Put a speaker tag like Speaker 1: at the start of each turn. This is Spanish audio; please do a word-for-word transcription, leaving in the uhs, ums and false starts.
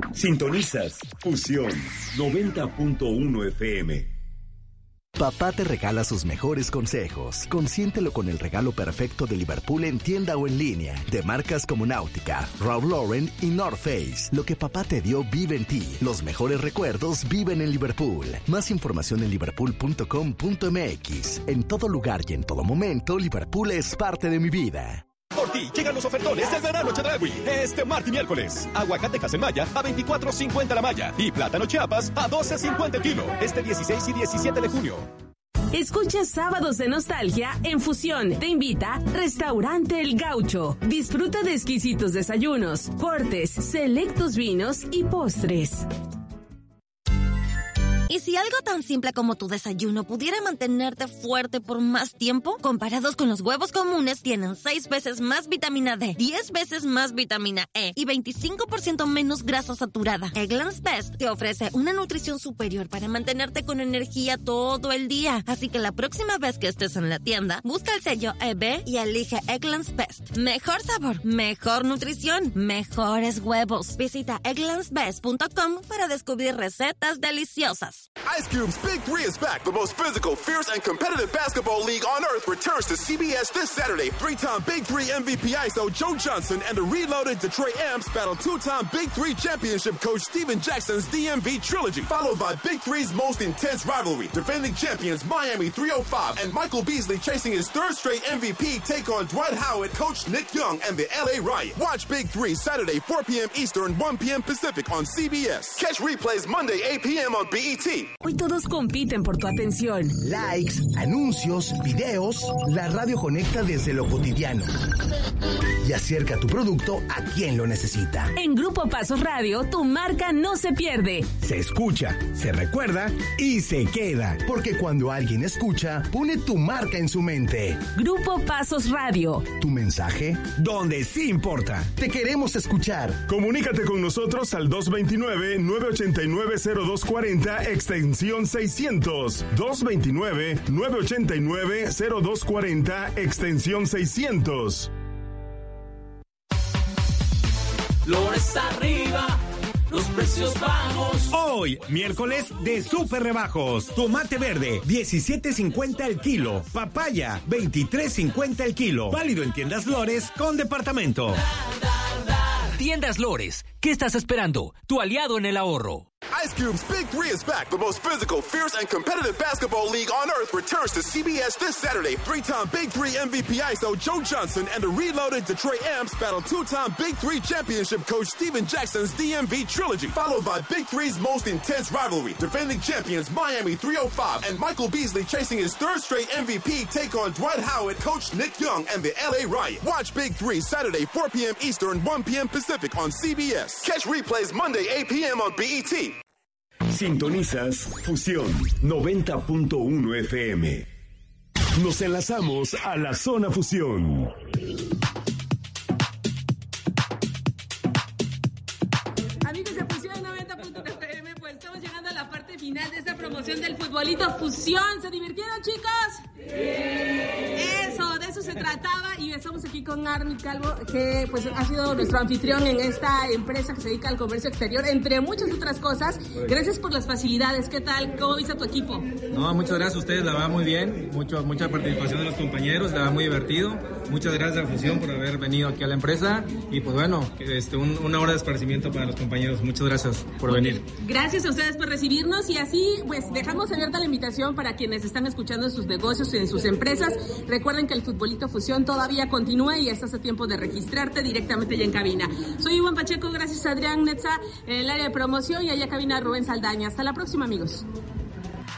Speaker 1: Sintonizas Fusión noventa punto uno F M.
Speaker 2: Papá te regala sus mejores consejos. Consiéntelo con el regalo perfecto de Liverpool en tienda o en línea. De marcas como Náutica, Ralph Lauren y North Face. Lo que papá te dio vive en ti. Los mejores recuerdos viven en Liverpool. Más información en liverpool punto com punto m x. En todo lugar y en todo momento, Liverpool es parte de mi vida.
Speaker 3: Por ti llegan los ofertones del verano Chedraui. Este martes y miércoles. Aguacate Casemaya a veinticuatro cincuenta la malla. Y plátano Chiapas a doce cincuenta el kilo. Este dieciséis y diecisiete de junio.
Speaker 4: Escucha Sábados de Nostalgia en Fusión. Te invita Restaurante El Gaucho. Disfruta de exquisitos desayunos, cortes, selectos vinos y postres.
Speaker 5: ¿Y si algo tan simple como tu desayuno pudiera mantenerte fuerte por más tiempo? Comparados con los huevos comunes, tienen seis veces más vitamina D, diez veces más vitamina E y veinticinco por ciento menos grasa saturada. Eggland's Best te ofrece una nutrición superior para mantenerte con energía todo el día. Así que la próxima vez que estés en la tienda, busca el sello E B y elige Eggland's Best. Mejor sabor, mejor nutrición, mejores huevos. Visita egglands best punto com para descubrir recetas deliciosas.
Speaker 6: Ice Cube's Big Three is back. The most physical, fierce, and competitive basketball league on earth returns to C B S this Saturday. Three-time Big Three M V P I S O Joe Johnson and the reloaded Detroit Amps battle two-time Big Three championship coach Steven Jackson's D M V trilogy, followed by Big Three's most intense rivalry. Defending champions Miami three oh five and Michael Beasley chasing his third straight M V P take on Dwight Howard, coach Nick Young, and the L A Riot. Watch Big Three Saturday four p.m. Eastern, one p.m. Pacific on C B S. Catch replays Monday eight p.m. on B E T.
Speaker 4: Hoy todos compiten por tu atención.
Speaker 2: Likes, anuncios, videos. La radio conecta desde lo cotidiano y acerca tu producto a quien lo necesita.
Speaker 4: En Grupo Pasos Radio, tu marca no se pierde.
Speaker 2: Se escucha, se recuerda y se queda. Porque cuando alguien escucha, pone tu marca en su mente.
Speaker 4: Grupo Pasos Radio.
Speaker 2: Tu mensaje, donde sí importa. Te queremos escuchar.
Speaker 7: Comunícate con nosotros al dos dos nueve, nueve ocho nueve, cero dos cuatro cero, extensión seiscientos. dos dos nueve, nueve ocho nueve, cero dos cuatro cero, extensión seiscientos.
Speaker 8: Flores arriba, los precios bajos.
Speaker 9: Hoy, miércoles de súper rebajos. Tomate verde, diecisiete cincuenta el kilo. Papaya, veintitrés cincuenta el kilo. Válido en Tiendas Lores con departamento.
Speaker 10: Tiendas Lores, ¿qué estás esperando? Tu aliado en el ahorro.
Speaker 6: Ice Cube's Big Three is back. The most physical, fierce, and competitive basketball league on earth returns to C B S this Saturday. Three-time Big Three M V P I S O Joe Johnson and the reloaded Detroit Amps battle two-time Big Three championship coach Steven Jackson's D M V trilogy, followed by Big Three's most intense rivalry. Defending champions Miami three oh five and Michael Beasley chasing his third straight M V P take on Dwight Howard, coach Nick Young, and the L A Riot. Watch Big Three Saturday four p.m. Eastern, one p.m. Pacific on C B S. Catch replays Monday eight p.m. on B E T.
Speaker 1: Sintonizas Fusión noventa punto uno F M. Nos enlazamos a la zona Fusión.
Speaker 11: Amigos de Fusión noventa punto uno F M, pues estamos llegando a la parte final de esta promoción del futbolito Fusión. ¿Se divirtieron, chicos? Sí. Eso, de eso se trataba, y estamos aquí con Army Calvo, que pues ha sido nuestro anfitrión en esta empresa que se dedica al comercio exterior, entre muchas otras cosas. Gracias por las facilidades. ¿Qué tal? ¿Cómo viste a tu equipo?
Speaker 12: No, muchas gracias a ustedes, la verdad muy bien, mucho, mucha participación de los compañeros, la verdad muy divertido. Muchas gracias a Fusión por haber venido aquí a la empresa, y pues bueno, este, un, una hora de esparcimiento para los compañeros. Muchas gracias por venir.
Speaker 11: Gracias a ustedes por recibirnos, y así pues dejamos abierta la invitación para quienes están escuchando en sus negocios y en sus empresas. Recuerden que el futbolito Fusión todavía continúa y estás a tiempo de registrarte directamente ya en cabina. Soy Iván Pacheco, gracias a Adrián Netza en el área de promoción, y allá cabina Rubén Saldaña. Hasta la próxima, amigos.